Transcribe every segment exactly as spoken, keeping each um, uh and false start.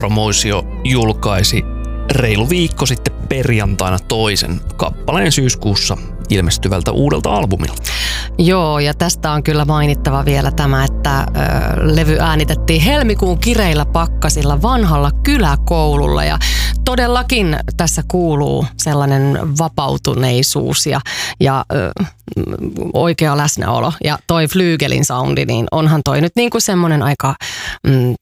Moisio julkaisi reilu viikko sitten perjantaina toisen kappaleen syyskuussa ilmestyvältä uudelta albumilta. Joo, ja tästä on kyllä mainittava vielä tämä, että ö, levy äänitettiin helmikuun kireillä pakkasilla vanhalla kyläkoululla. Ja todellakin tässä kuuluu sellainen vapautuneisuus ja, ja ö, oikea läsnäolo. Ja toi flyygelin soundi, niin onhan toi nyt niinku semmoinen aika... Mm,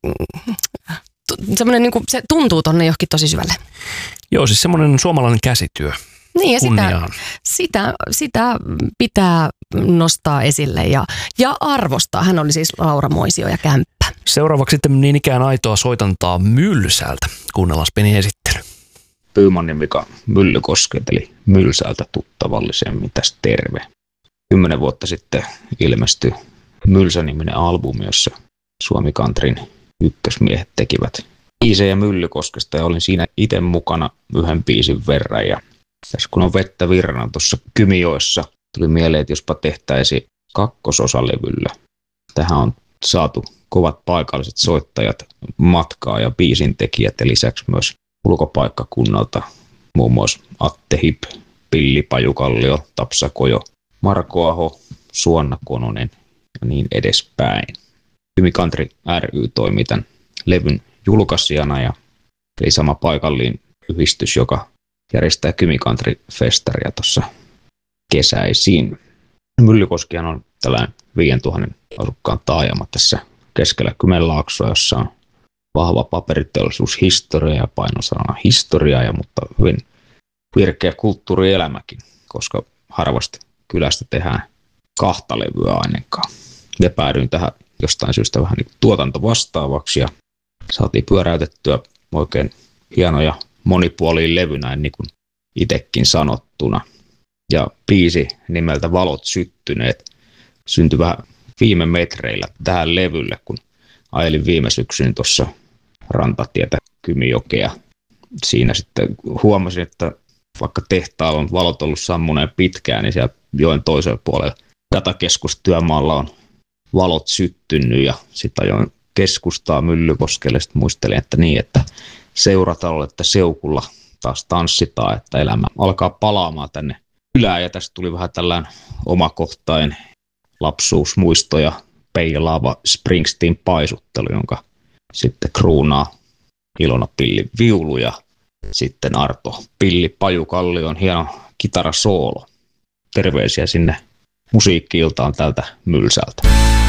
semmoinen niinku, se tuntuu tonne johonkin tosi syvälle. Joo, siis semmoinen suomalainen käsityö. Niin ja sitä, sitä, sitä pitää nostaa esille ja, ja arvostaa. Hän oli siis Laura Moisio ja Kämppä. Seuraavaksi sitten niin ikään aitoa soitantaa Mylsältä. Kuunnellaan pieni esittely. Pyymonin Mika Myllykosket, eli Mylsältä tuttavallisemmin tässä terve. Kymmenen vuotta sitten ilmestyi Mylsä-niminen albumi, jossa Suomi Countryn ykkösmiehet tekivät biisejä Myllykoskesta ja olin siinä itse mukana yhden biisin verran. Ja tässä kun on vettä virrana tuossa Kymijoessa, tuli mieleen, että jospa tehtäisiin kakkososa-levyllä. Tähän on saatu kovat paikalliset soittajat matkaa ja biisin tekijät ja lisäksi myös ulkopaikkakunnalta muun muassa Atte Hip, Pilli Pajukallio, Tapsa Kojo, Marko Aho, Suonna Kononen ja niin edespäin. Kymi Country ry toimii tämän levyn julkaisijana ja eli sama paikallinen yhdistys, joka järjestää Kymi Country festaria tuossa kesäisin. Myllykoskihan on tällainen viisituhatta asukkaan taajama tässä keskellä Kymenlaaksoa, jossa on vahva paperiteollisuushistoria ja painosana historiaa, ja mutta hyvin virkeä kulttuurielämäkin, koska harvasti kylästä tehdään kahta levyä ainakaan. Ja päädyin tähän jostain syystä vähän niin tuotantovastaavaksi ja saatiin pyöräytettyä oikein hienoja monipuolinen levy näin niin kuin itsekin sanottuna. Ja biisi nimeltä Valot syttyneet syntyi vähän viime metreillä tähän levylle, kun ajelin viime syksyn tuossa rantatietä Kymijokea. Siinä sitten huomasin, että vaikka tehtaalla on valot ollut sammuneen pitkään, niin siellä joen toisella puolella datakeskustyömaalla on valot syttynyt ja sitten ajoin keskustaa Myllykoskelle. Sitten muistelin, että niin, että Seuratalolla, että Seukulla taas tanssitaan, että elämä alkaa palaamaan tänne kylään. Ja tästä tuli vähän tällainen omakohtainen lapsuusmuisto ja peilaava Springsteen paisuttelu, jonka sitten kruunaa Ilona Pilli viulu ja sitten Arto Pilli Pajukallion hieno kitarasoolo. Terveisiä sinne musiikki-iltaan tältä Mylsältä.